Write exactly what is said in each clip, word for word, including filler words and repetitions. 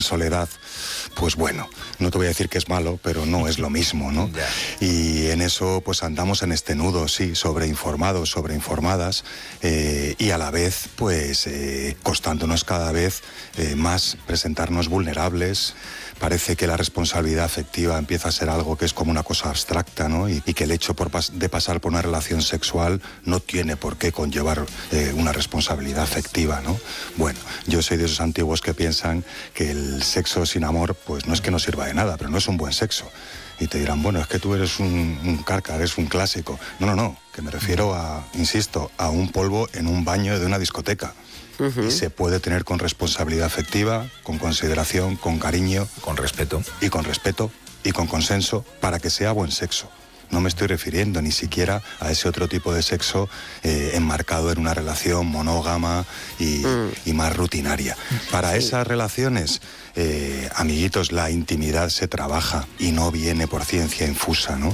soledad, pues bueno, no te voy a decir que es malo, pero no es lo mismo, ¿no? Yeah. Y en eso pues andamos en este nudo, sí, sobreinformados, sobreinformadas, eh, y a la vez pues eh, costándonos cada vez eh, más presentarnos vulnerables. Parece que la responsabilidad afectiva empieza a ser algo que es como una cosa abstracta, ¿no? Y, y que el hecho por pas- de pasar por una relación sexual no tiene por qué conllevar eh, una responsabilidad afectiva, ¿no? Bueno, yo soy de esos antiguos que piensan que el sexo sin amor, pues no es que no sirva de nada, pero no es un buen sexo. Y te dirán, bueno, es que tú eres un, un carca, eres un clásico. No, no, no, que me refiero a, insisto, a un polvo en un baño de una discoteca. Uh-huh. Y se puede tener con responsabilidad afectiva, con consideración, con cariño. Con respeto. Y con respeto y con consenso para que sea buen sexo. No me estoy refiriendo ni siquiera a ese otro tipo de sexo eh, enmarcado en una relación monógama y, mm. y más rutinaria. Para sí. esas relaciones, eh, amiguitos, la intimidad se trabaja y no viene por ciencia infusa, ¿no?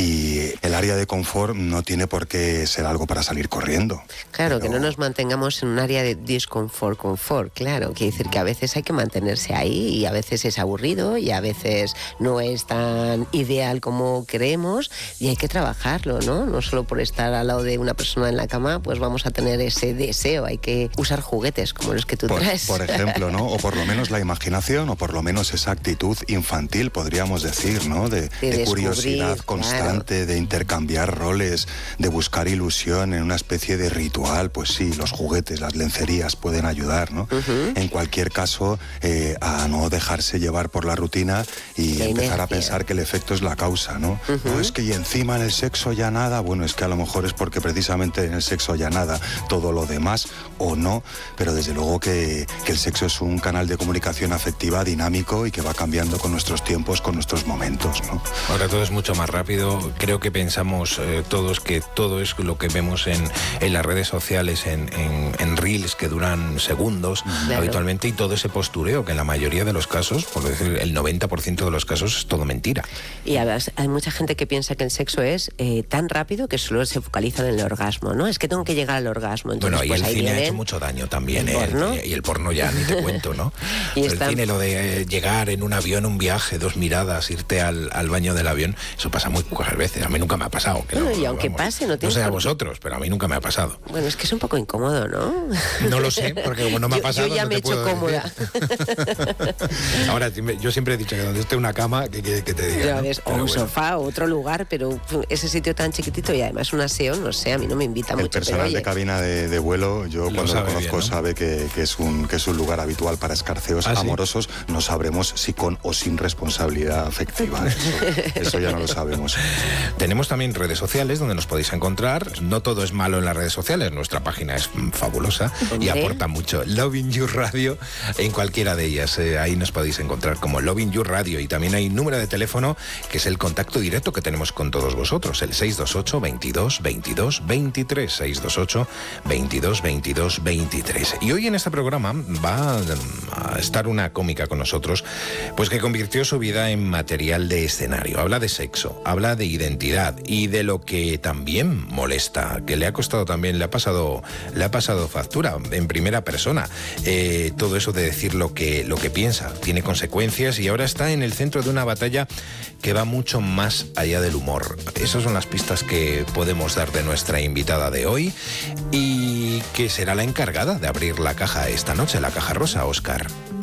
Y el área de confort no tiene por qué ser algo para salir corriendo. Claro, pero... que no nos mantengamos en un área de disconfort, confort, claro. Quiere decir que a veces hay que mantenerse ahí y a veces es aburrido y a veces no es tan ideal como creemos. Y hay que trabajarlo, ¿no? No solo por estar al lado de una persona en la cama, pues vamos a tener ese deseo. Hay que usar juguetes como los que tú por, traes. Por ejemplo, ¿no? O por lo menos la imaginación, o por lo menos esa actitud infantil, podríamos decir, ¿no? De, de, de curiosidad constante, claro. De intercambiar roles, de buscar ilusión en una especie de ritual. Pues sí, los juguetes, las lencerías pueden ayudar, ¿no? Uh-huh. En cualquier caso, eh, a no dejarse llevar por la rutina y la empezar inercia. A pensar que el efecto es la causa, ¿no? Uh-huh. No es que y encima en el sexo ya nada, bueno, es que a lo mejor es porque precisamente en el sexo ya nada, todo lo demás o no, pero desde luego que, que el sexo es un canal de comunicación afectiva dinámico y que va cambiando con nuestros tiempos, con nuestros momentos, ¿no? Ahora todo es mucho más rápido, creo que pensamos eh, todos que todo es lo que vemos en, en las redes sociales, en, en, en reels que duran segundos, claro. Habitualmente, y todo ese postureo que en la mayoría de los casos, por decir el noventa por ciento de los casos, es todo mentira. Y además hay mucha gente que piensa que el sexo es eh, tan rápido que solo se focaliza en el orgasmo, ¿no? Es que tengo que llegar al orgasmo. Entonces, bueno, y pues el ahí cine vienen... ha hecho mucho daño también, el ¿eh? porno. El, y el porno ya ni te cuento, ¿no? Y el está... cine, lo de eh, llegar en un avión, un viaje, dos miradas, irte al, al baño del avión, eso pasa muy pocas veces. A mí nunca me ha pasado. Que bueno, no, y aunque vamos, pase, no No tienes sé a por... vosotros, pero a mí nunca me ha pasado. Bueno, es que es un poco incómodo, ¿no? No lo sé, porque como no me ha pasado, yo, yo ya no me he te hecho puedo cómoda. Ahora, yo siempre he dicho que donde esté una cama, que, que, que te diga, ¿no? ves, o un bueno. sofá, o otro lugar, pero ese sitio tan chiquitito y además un aseo, no sé, a mí no me invita el mucho. El personal pero, de cabina de, de vuelo, yo lo cuando lo conozco bien, ¿no? Sabe que, que, es un, que es un lugar habitual para escarceos ¿Ah, amorosos. Sí? No sabremos si con o sin responsabilidad afectiva. Eso, eso ya no lo sabemos. Tenemos también redes sociales donde nos podéis encontrar. No todo es malo en las redes sociales. Nuestra página es fabulosa y aporta mucho. Loving You Radio en cualquiera de ellas. Eh, ahí nos podéis encontrar como Loving You Radio. Y también hay número de teléfono que es el contacto directo que tenemos con todos vosotros. El seis dos ocho, veintidós, veintidós, veintitrés. seis dos ocho, veintidós, veintidós, veintitrés. Y hoy en este programa va a estar una cómica con nosotros, pues que convirtió su vida en material de escenario. Habla de sexo, habla de identidad y de lo que también molesta, que le ha costado también, le ha pasado, le ha pasado factura en primera persona. Eh, todo eso de decir lo que, lo que piensa, tiene consecuencias y ahora está en el centro de una batalla que va mucho más allá del humor. Esas son las pistas que podemos dar de nuestra invitada de hoy y que será la encargada de abrir la caja esta noche, la caja rosa, Óscar.